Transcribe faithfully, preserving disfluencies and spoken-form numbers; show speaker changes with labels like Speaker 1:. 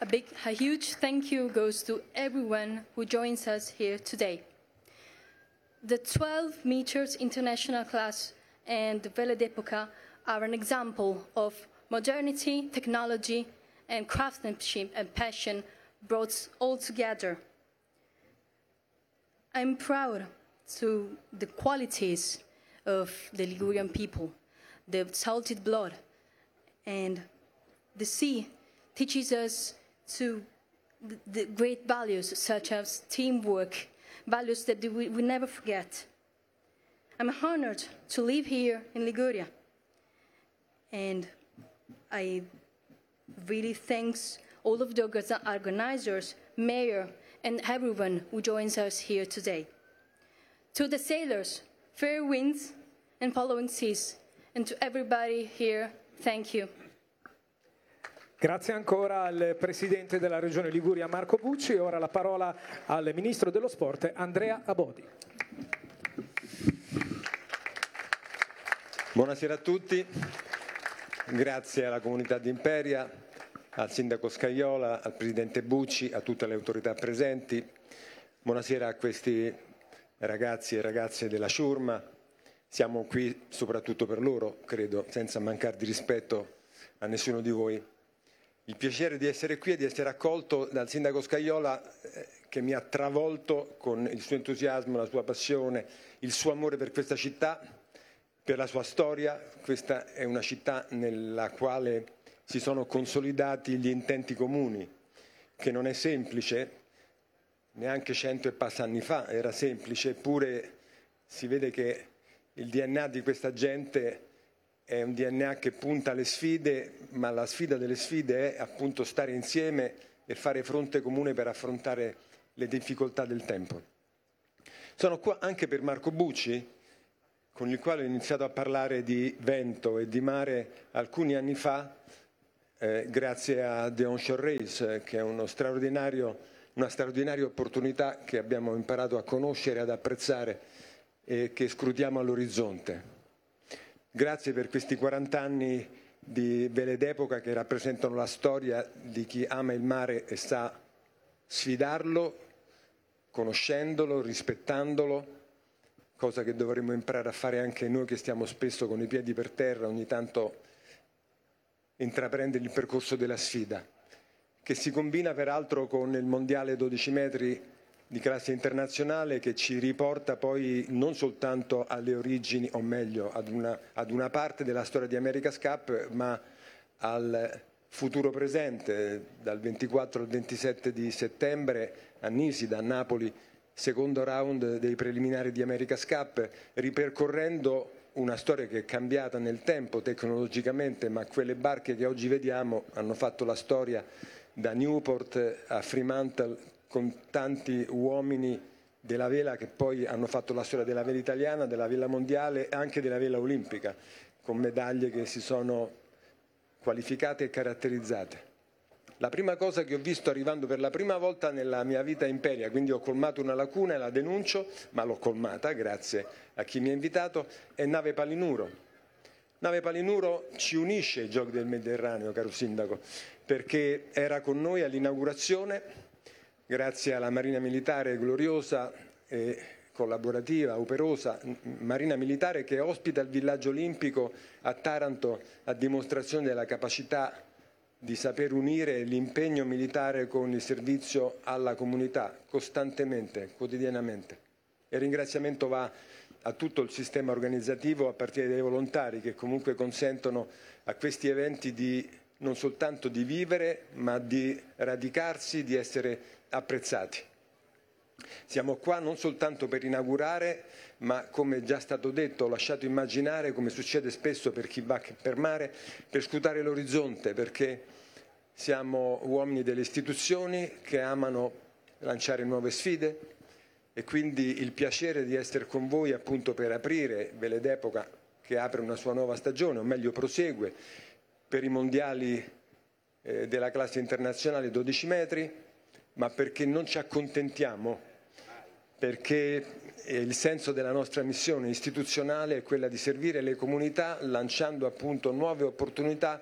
Speaker 1: A big, a huge thank you goes to everyone who joins us here today. The twelve meters international class and the Vele d'Epoca are an example of modernity, technology, and craftsmanship and passion brought all together. I'm proud to the qualities of the Ligurian people, the salted blood, and the sea teaches us to the, the great values such as teamwork, values that we, we never forget. I'm honored to live here in Liguria, and I really thank all of the organizers, mayor, and everyone who joins us here today. To the sailors, fair winds and following seas, and to everybody here, thank you.
Speaker 2: Grazie ancora al Presidente della Regione Liguria Marco Bucci. Ora la parola al Ministro dello Sport Andrea Abodi.
Speaker 3: Buonasera a tutti, grazie alla comunità di Imperia, al Sindaco Scajola, al Presidente Bucci, a tutte le autorità presenti. Buonasera a questi ragazzi e ragazze della Ciurma. Siamo qui soprattutto per loro, credo, senza mancare di rispetto a nessuno di voi. Il piacere di essere qui e di essere accolto dal Sindaco Scajola eh, che mi ha travolto con il suo entusiasmo, la sua passione, il suo amore per questa città, per la sua storia. Questa è una città nella quale si sono consolidati gli intenti comuni, che non è semplice, neanche cento e passa anni fa era semplice, eppure si vede che il D N A di questa gente è un D N A che punta alle sfide, ma la sfida delle sfide è appunto stare insieme e fare fronte comune per affrontare le difficoltà del tempo. Sono qua anche per Marco Bucci, con il quale ho iniziato a parlare di vento e di mare alcuni anni fa, eh, grazie a The Onshore Race, che è uno straordinario, una straordinaria opportunità che abbiamo imparato a conoscere e ad apprezzare e che scrutiamo all'orizzonte. Grazie per questi quaranta anni di Vele d'Epoca che rappresentano la storia di chi ama il mare e sa sfidarlo, conoscendolo, rispettandolo, cosa che dovremmo imparare a fare anche noi che stiamo spesso con i piedi per terra, ogni tanto intraprendere il percorso della sfida, che si combina peraltro con il mondiale dodici metri di classe internazionale che ci riporta poi non soltanto alle origini, o meglio ad una, ad una parte della storia di America's Cup, ma al futuro presente, dal ventiquattro al ventisette di settembre a Nisida, a Napoli, secondo round dei preliminari di America's Cup, ripercorrendo una storia che è cambiata nel tempo tecnologicamente, ma quelle barche che oggi vediamo hanno fatto la storia da Newport a Fremantle, con tanti uomini della vela che poi hanno fatto la storia della vela italiana, della vela mondiale e anche della vela olimpica, con medaglie che si sono qualificate e caratterizzate. La prima cosa che ho visto arrivando per la prima volta nella mia vita Imperia, quindi ho colmato una lacuna e la denuncio, ma l'ho colmata grazie a chi mi ha invitato, è Nave Palinuro. Nave Palinuro ci unisce ai Giochi del Mediterraneo, caro Sindaco, perché era con noi all'inaugurazione, grazie alla Marina Militare gloriosa e collaborativa, operosa, Marina Militare che ospita il villaggio olimpico a Taranto a dimostrazione della capacità di saper unire l'impegno militare con il servizio alla comunità, costantemente, quotidianamente. E il ringraziamento va a tutto il sistema organizzativo, a partire dai volontari che comunque consentono a questi eventi di non soltanto di vivere, ma di radicarsi, di essere apprezzati. Siamo qua non soltanto per inaugurare, ma come già stato detto, ho lasciato immaginare, come succede spesso per chi va per mare, per scrutare l'orizzonte, perché siamo uomini delle istituzioni che amano lanciare nuove sfide e quindi il piacere di essere con voi appunto per aprire Vele d'Epoca, che apre una sua nuova stagione, o meglio prosegue, per i mondiali eh, della classe internazionale dodici metri, ma perché non ci accontentiamo, perché il senso della nostra missione istituzionale è quella di servire le comunità lanciando appunto nuove opportunità